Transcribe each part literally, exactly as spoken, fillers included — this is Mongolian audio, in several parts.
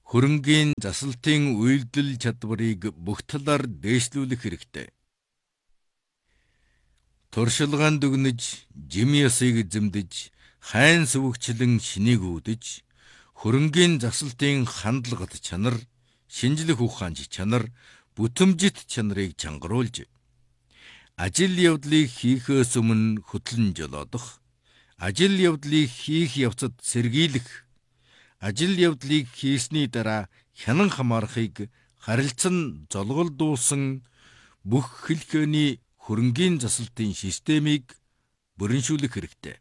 хөрөнгийн засалтын үйлдэл чадварыг бүх талаар дээшлүүлэх хэрэгтэй. Туршилгаан дүгнэж, жим ёсыг эзэмдэж, хайн сүвгчлэн шинийг үүдэж, хөрөнгийн засалтын хандлагат чанар, шинжлэх ухаанч чанар, бүтэмжит чанарыг чангаруулж, ажил явдлыг хийхээс өмнө хөтлөн жолоодох, ажил явдлыг хийх явцад сэргийлэх, ажил явдлыг хийсний дараа хянан хамаарахыг харилцан золголдуулсан бүх хэлхээний хөрөнгийн засалтын системийг бүрэншүүлэх хэрэгтэй.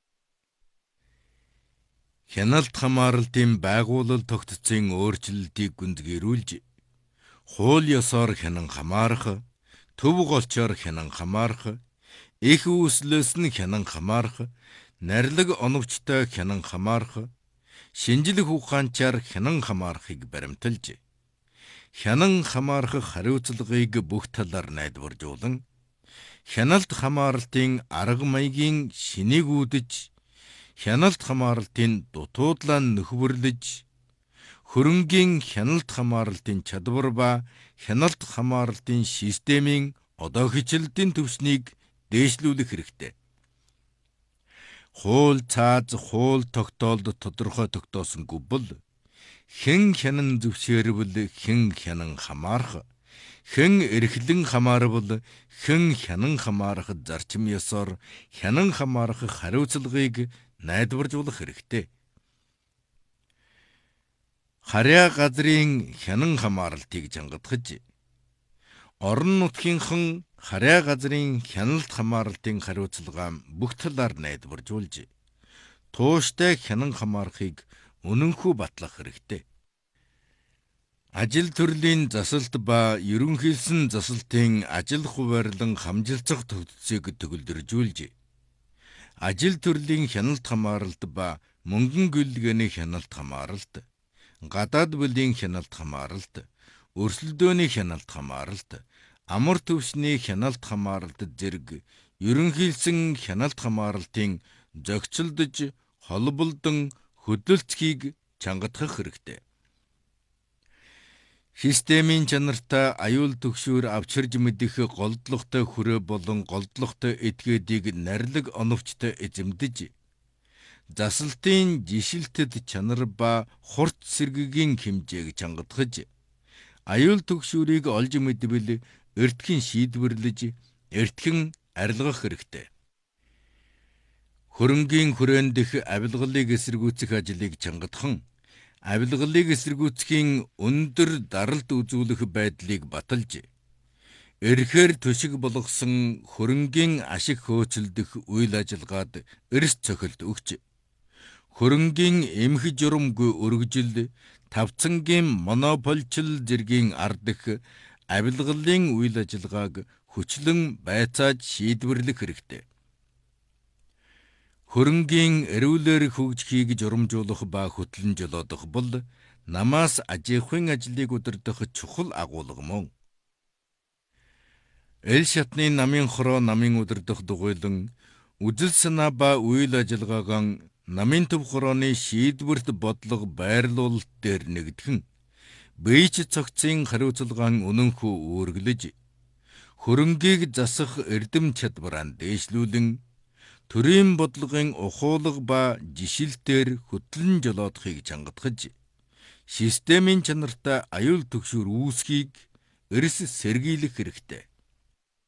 Хяналт хамааралтын байгуулал тогтцын өөрчлөлтийг гүндгэрүүлж, хууль ёсоор хянан хамаарах, төв голчоор хянан хамаарах, их үүслээс нь хянан хамаарах, нарилаг оновчтой хянан хамаарах, шинжлэх ухаанчаар хянан хамаарахыг баримталж, хянан хамаарах хариуцлагыг бүх талаар найдваржуулан, хяналт хамаарлтын арга маягийн шинийг үүдэж, хяналт хамаарлтын дутуудлан нөхвөрлөж, хөрөнгийн хяналт хамаарлтын чадвар ба хяналт хамаарлтын системийн одоо хичээлтийн төвшнийг дээшлүүлэх хэрэгтэй. Хууль цааз хууль тогтоолд тодорхой тогтоосонгүй бол хэн хянан зөвшөөрвөл хэн хянан хамаарах, хэн эрхлэн хамаарвал хэн хянан хамаарах зарчим ёсоор хянан хамаарах хариуцлагыг найдваржуулах хэрэгтэй. Харьяа газрын хянан хамаарлтыг чангадгаж, орон нутгийнхан харьяа газрын хяналт хамаарлтын хариуцлага бүх талаар найдваржуулж, тууштай хянан хамаарахыг үнэнхүү батлах хэрэгтэй. Ажил төрлийн засалт ба ерөнхийлсөн засалтын ажил хуваарлан хамжилцах тогтцыг төгөлдржүүлж, ажил төрлийн хяналт хамаарлт ба мөнгөн гүйлгээний хяналт хамаарлт, гадаад бүлийн хяналт хамаарлт, өрсөлдөөний хяналт хамаарлт, амар төвшний хяналт хамаарлт зэрэг ерөнхийлсөн хяналт хамаарлтын зохицолдож, холболдон хөдөлцгийг чангадах хэрэгтэй. Системийн чанартай аюул түгшүүр авчирж мэдэх голдлоготой хүрээ болон голдлоготой этгээдийг нарилаг оновчтой эзэмдэж, засалтын жишилтэд чанар ба хурц сэргэгийн хэмжээг чангадгаж, аюул түгшүүрийг олж мэдвэл эртхэн шийдвэрлэж, эртхэн арилгах хэрэгтэй. Хөрөнгийн хүрээнд дэх авилгалыг эсэргүүцэх ажлыг чангадхан, авилгалыг эсэргүүцхийн өндөр даралт үзүүлэх байдлыг баталж, эрхээр төшиг болгосон хөрөнгийн ашиг хөөцөлдөх үйл ажиллагаад эрс цохилт өгч, хөрөнгийн эмх журамгүй өргөжил, тавцангийн монополчл зэргийн ардах авилгалын үйл ажиллагааг хүчлэн байцааж шийдвэрлэх хэрэгтэй. Хөрөнгийн эрүүлэр хөгжихийг журамжуулах ба хөтлөн жолоодох бол намаас ажихуйн ажлыг удирдах чухал агуулга мөн. Эл шатны намын хороо намын удирдах дугуйлан, үжил санаа ба үйл ажиллагаагаан намын төв хорооны шийдвэрт бодлого байрлуулалт дээр нэгдхэн, бийч цогцын хариуцлагаан үнэнхүү үүргэлж, хөрөнгийг засах эрдэм чадвараа дээшлүүлэн, төрийн бодлогын ухуулга ба жишилтээр хөтлөн жолоодохыг чангадгаж, системийн чанартай аюул түгшүүр үүсхийг эрс сэргийлэх хэрэгтэй.